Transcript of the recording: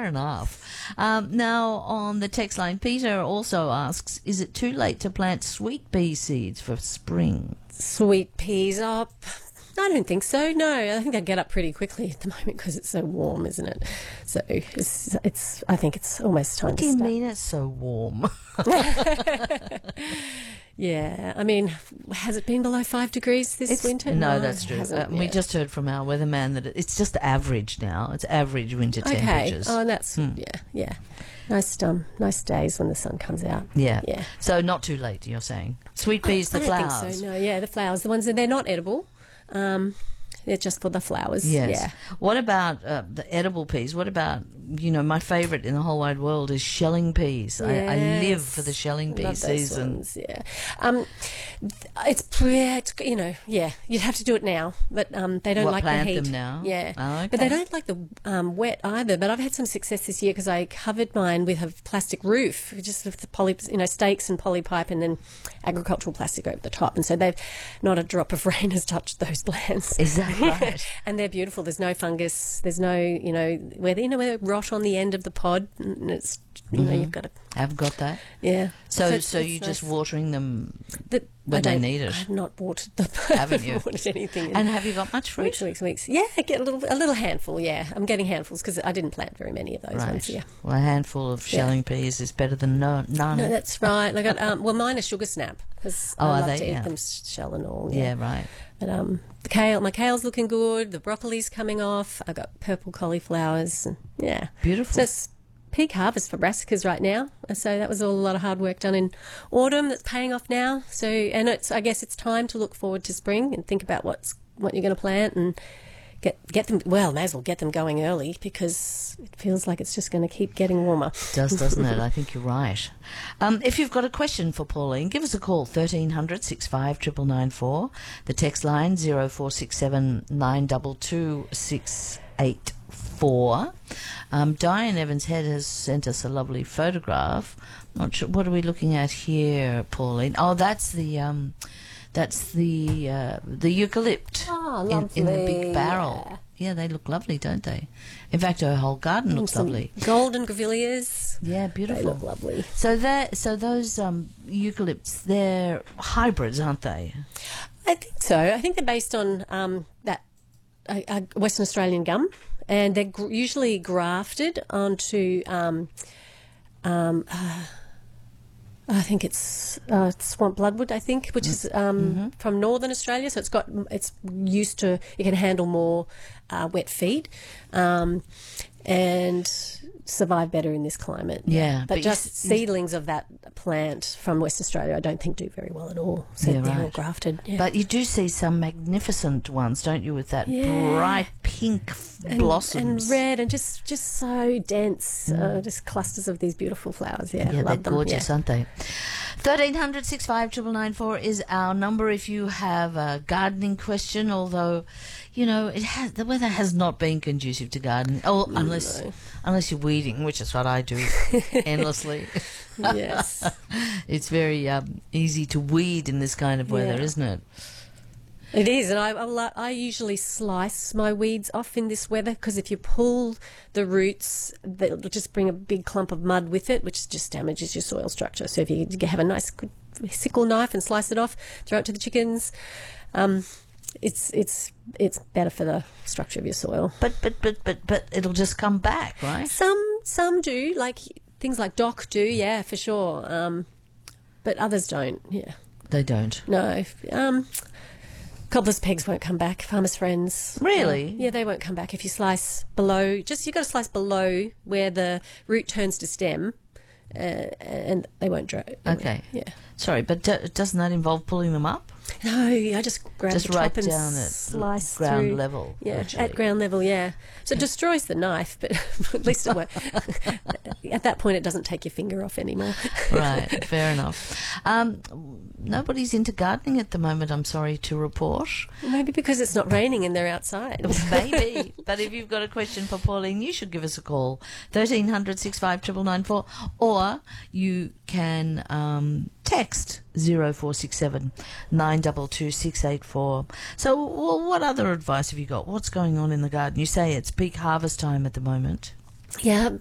fair enough. Now, on the text line, Peter also asks, is it too late to plant sweet pea seeds for spring? Sweet peas up. I don't think so. No, I think they get up pretty quickly at the moment because it's so warm, isn't it? So it's. I think it's almost time What to do you start. mean it's so warm? Yeah, I mean, has it been below 5 degrees this winter? No, that's it true. hasn't, We yeah. just heard from our weatherman that it's just average now. It's average winter Okay. temperatures. Oh, that's yeah. Nice days when the sun comes out. Yeah. Yeah. So not too late, you're saying. Sweet peas, the I don't flowers. think so. No, yeah, the flowers, the ones that they're not edible. They're just for the flowers. Yes. Yeah. What about the edible peas? What about, my favourite in the whole wide world is shelling peas. I live for the shelling pea Love those season. ones, yeah. You'd have to do it now, but they don't like the plant heat. them now? Yeah, Oh, okay. but they don't like the wet either. But I've had some success this year because I covered mine with a plastic roof, just with the stakes and polypipe, and then agricultural plastic over the top, and so they've not a drop of rain has touched those plants. Is that right? And they're beautiful. There's no fungus. There's no where they rot on the end of the pod, and it's you've got to. I've got that. Yeah. So it's you're just nice. watering them That when they need it. I've not watered them. Haven't you? I haven't watered anything. in And have you got much fruit? weeks. Yeah, I get a little handful. Yeah, I'm getting handfuls because I didn't plant very many of those Right. ones. Yeah. Well, a handful of shelling peas is better than none. No, that's right. I got mine are sugar snap because Oh, I are love they? to eat Yeah. them shell and all. Yeah, right. But my kale's looking good. The broccoli's coming off. I got purple cauliflowers. And, yeah, Beautiful. So it's peak harvest for brassicas right now. So that was a lot of hard work done in autumn that's paying off now. So I guess it's time to look forward to spring and think about what you're going to plant and get them. Well, may as well get them going early because it feels like it's just going to keep getting warmer. It does, doesn't it? I think you're right. If you've got a question for Pauline, give us a call, 1300 65 99994. The text line, 0467 922 684. Diane Evans Head has sent us a lovely photograph. Not sure, what are we looking at here, Pauline? Oh, that's the eucalypt Oh, in the big lovely, barrel. Yeah, they look lovely, don't they? In fact, her whole garden looks Some lovely. golden grevilleas. Yeah, They beautiful. look lovely. So those eucalypts, they're hybrids, aren't they? I think so. I think they're based on that Western Australian gum, and they're usually grafted onto. I think it's swamp bloodwood. I think, which is from northern Australia, so it's used to. It can handle more wet feed, and survive better in this climate. Yeah, but but just seedlings of that plant from West Australia, I don't think do very well at all. So Yeah, they're all right. grafted. Yeah. But you do see some magnificent ones, don't you, with that bright pink blossoms. and red and just so dense, just clusters of these beautiful flowers. Yeah, Yeah, they're love them. gorgeous, Yeah. aren't they? 1300 65 99994 is our number if you have a gardening question, although, the weather has not been conducive to gardening. Oh, unless you're weeding, which is what I do endlessly. Yes. It's very easy to weed in this kind of weather, Yeah. isn't it? It is, and I usually slice my weeds off in this weather because if you pull the roots, they'll just bring a big clump of mud with it, which just damages your soil structure. So if you have a nice good sickle knife and slice it off, throw it to the chickens, it's better for the structure of your soil. But it'll just come back, right? Some do, like things like dock do, yeah, for sure. But others don't, yeah. They don't. No. Cobbler's pegs won't come back. Farmer's friends. Really? Yeah, they won't come back if you slice below. You've got to slice below where the root turns to stem, and they won't grow. Okay. Yeah. Sorry, but doesn't that involve pulling them up? No, I just grab Just the right top and down at slice ground through. level, Yeah, virtually. at ground level, yeah. So it destroys the knife, but at least it won't. At that point, it doesn't take your finger off anymore. Right, fair enough. Nobody's into gardening at the moment, I'm sorry to report. Maybe because it's not raining and they're outside. Maybe. But if you've got a question for Pauline, you should give us a call, 1300 65 99994, or you can text 0467 922 684. So what other advice have you got? What's going on in the garden? You say it's peak harvest time at the moment. Yeah,